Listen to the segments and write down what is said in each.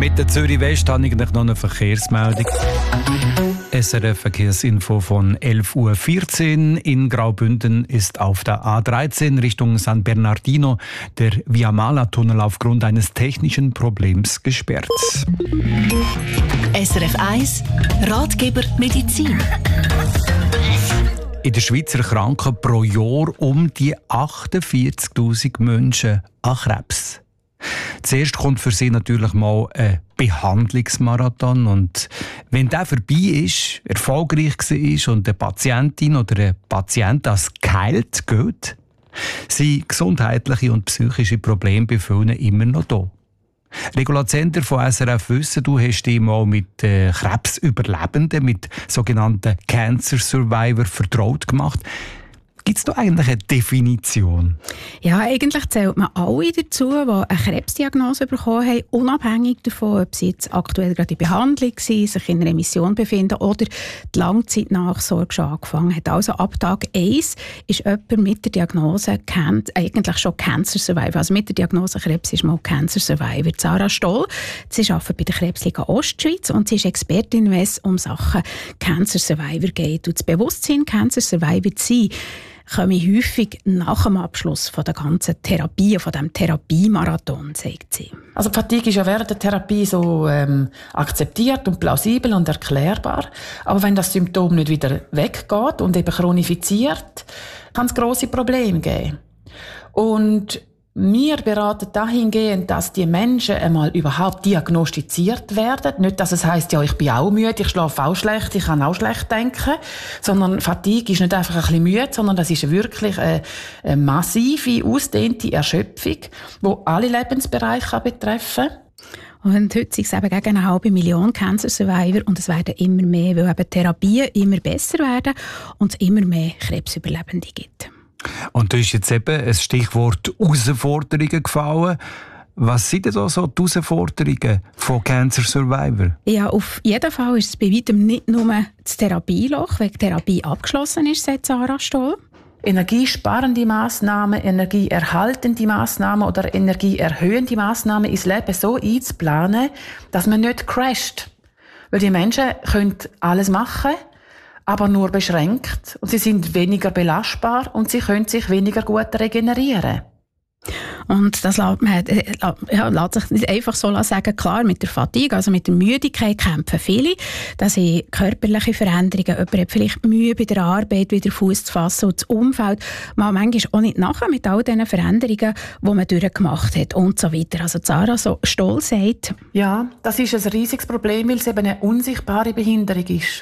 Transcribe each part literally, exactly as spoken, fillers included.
Mit der Zürich West habe ich noch eine Verkehrsmeldung. S R F Verkehrsinfo von elf Uhr vierzehn. In Graubünden ist auf der A dreizehn Richtung San Bernardino der Via-Mala-Tunnel aufgrund eines technischen Problems gesperrt. S R F eins Ratgeber Medizin. In der Schweiz erkranken pro Jahr um die achtundvierzigtausend Menschen an Krebs. Zuerst kommt für sie natürlich mal ein Behandlungsmarathon. Und wenn der vorbei ist, erfolgreich war und eine Patientin oder ein Patient als geheilt geht, sind gesundheitliche und psychische Probleme bei vielen immer noch da. Regula Zender von S R F wissen, du hast dich mal mit äh, Krebsüberlebenden, mit sogenannten Cancer Survivor vertraut gemacht. Gibt es da eigentlich eine Definition? Ja, eigentlich zählt man alle dazu, die eine Krebsdiagnose bekommen haben, unabhängig davon, ob sie jetzt aktuell gerade in Behandlung sind, sich in Remission befinden oder die Langzeitnachsorge schon angefangen hat. Also ab Tag eins ist jemand mit der Diagnose kennt, eigentlich schon Cancer Survivor. Also mit der Diagnose Krebs ist mal Cancer Survivor. Sarah Stoll, sie arbeitet bei der Krebsliga Ostschweiz und sie ist Expertin, wenn es um Sachen Cancer Survivor geht. Und das Bewusstsein, Cancer Survivor zu sein, komme häufig nach dem Abschluss von der ganzen Therapie, von dem Therapiemarathon, sagt sie. Also die Fatigue ist ja während der Therapie so ähm, akzeptiert und plausibel und erklärbar. Aber wenn das Symptom nicht wieder weggeht und eben chronifiziert, kann es grosse Probleme geben. Und wir beraten dahingehend, dass die Menschen einmal überhaupt diagnostiziert werden. Nicht, dass es heisst, ja, ich bin auch müde, ich schlafe auch schlecht, ich kann auch schlecht denken. Sondern Fatigue ist nicht einfach ein bisschen müde, sondern das ist wirklich eine, eine massive, ausdehnte Erschöpfung, die alle Lebensbereiche betreffen kann. Und heute sind es eben gegen eine halbe Million Cancer Survivor und es werden immer mehr, weil eben Therapien immer besser werden und es immer mehr Krebsüberlebende gibt. Und da ist jetzt eben ein Stichwort Herausforderungen gefallen. Was sind denn so die Herausforderungen von Cancer Survivor? Ja, auf jeden Fall ist es bei weitem nicht nur das Therapieloch, weil die Therapie abgeschlossen ist, sagt Sarah Stoll. Energiesparende Massnahmen, energieerhaltende Massnahmen oder energieerhöhende Massnahmen ins Leben so einzuplanen, dass man nicht crasht. Weil die Menschen können alles machen, aber nur beschränkt. Und sie sind weniger belastbar und sie können sich weniger gut regenerieren. Und das lässt, man, ja, lässt sich nicht einfach so sagen. Klar, mit der Fatigue, also mit der Müdigkeit kämpfen viele. Das sind körperliche Veränderungen. Jemand hat vielleicht Mühe bei der Arbeit, wieder Fuß zu fassen und das Umfeld mal manchmal auch nicht nachher mit all diesen Veränderungen, die man durchgemacht hat und so weiter. Also Sarah so stolz sagt. Ja, das ist ein riesiges Problem, weil es eben eine unsichtbare Behinderung ist.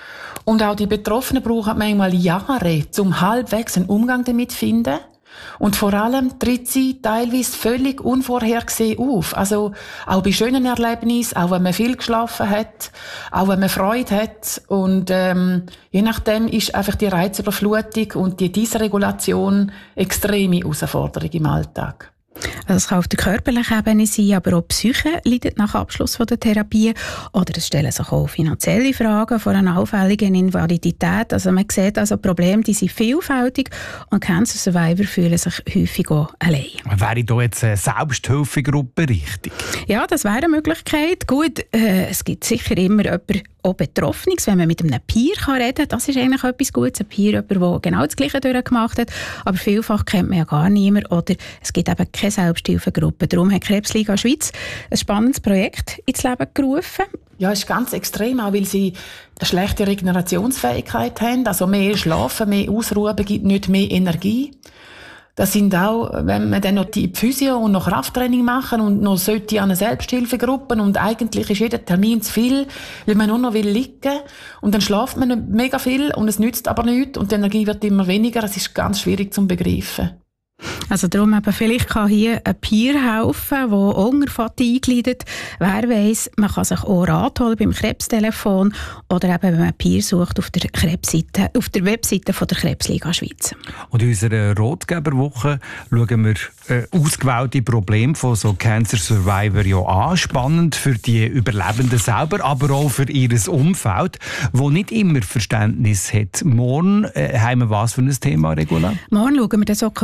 Und auch die Betroffenen brauchen manchmal Jahre, um halbwegs einen Umgang damit zu finden. Und vor allem tritt sie teilweise völlig unvorhergesehen auf. Also auch bei schönen Erlebnissen, auch wenn man viel geschlafen hat, auch wenn man Freude hat. Und ähm, je nachdem ist einfach die Reizüberflutung und die Dysregulation extreme Herausforderung im Alltag. Also es kann auf der körperlichen Ebene sein, aber auch die Psyche leidet nach Abschluss der Therapie. Oder es stellen sich auch finanzielle Fragen von einer allfälligen Invalidität. Also man sieht, also Probleme, die sind vielfältig und Cancer Survivor fühlen sich häufig auch allein. Wäre da jetzt eine Selbsthilfegruppe richtig? Ja, das wäre eine Möglichkeit. Gut, äh, es gibt sicher immer jemanden, auch Betroffenes, wenn man mit einem Peer reden kann, das ist eigentlich etwas Gutes. Ein Peer, jemand, der genau das Gleiche durchgemacht hat. Aber vielfach kennt man ja gar niemand oder es gibt eben keine Selbsthilfegruppe. Darum hat Krebsliga Schweiz ein spannendes Projekt ins Leben gerufen. Ja, es ist ganz extrem, auch weil sie eine schlechte Regenerationsfähigkeit haben. Also mehr Schlafen, mehr Ausruhen gibt nicht mehr Energie. Das sind auch, wenn man dann noch die Physio und noch Krafttraining machen und noch sollte an eine Selbsthilfegruppe und eigentlich ist jeder Termin zu viel, weil man nur noch will liegen und dann schlaft man mega viel und es nützt aber nichts und die Energie wird immer weniger. Es ist ganz schwierig zu begreifen. Also darum eben, vielleicht kann hier ein Peer helfen, der unter Fatigue leidet. Wer weiss, man kann sich auch Rat holen beim Krebstelefon oder eben, wenn man einen Peer sucht, auf der, Krebsseite, auf der Webseite von der Krebsliga Schweiz. Und in unserer Ratgeberwoche schauen wir äh, ausgewählte Probleme von so Cancer Survivor ja an. Spannend für die Überlebenden selber, aber auch für ihr Umfeld, das nicht immer Verständnis hat. Morgen äh, haben wir was für ein Thema, Regula? Morgen schauen wir dann so Körperlichkeit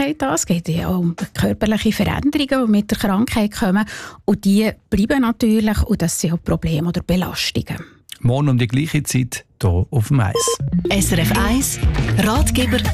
Krankheit an. Es geht ja auch um körperliche Veränderungen, die mit der Krankheit kommen. Und die bleiben natürlich und das sind auch Probleme oder Belastungen. Morgen um die gleiche Zeit hier auf dem Eis. S R F eins Ratgeber